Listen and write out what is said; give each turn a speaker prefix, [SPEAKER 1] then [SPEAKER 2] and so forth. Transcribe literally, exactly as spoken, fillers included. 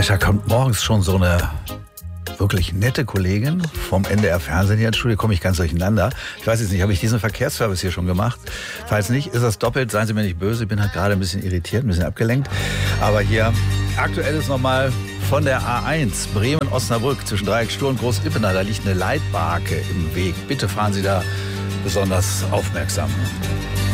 [SPEAKER 1] Mensch, da kommt morgens schon so eine wirklich nette Kollegin vom N D R Fernsehen hier ins Studio, komme ich ganz durcheinander. Ich weiß jetzt nicht, habe ich diesen Verkehrsservice hier schon gemacht? Falls nicht, ist das doppelt, seien Sie mir nicht böse, ich bin halt gerade ein bisschen irritiert, ein bisschen abgelenkt. Aber hier, aktuell ist nochmal von der A eins, Bremen-Osnabrück, zwischen Dreieckstuhl und Groß-Ippener, da liegt eine Leitbarke im Weg. Bitte fahren Sie da besonders aufmerksam.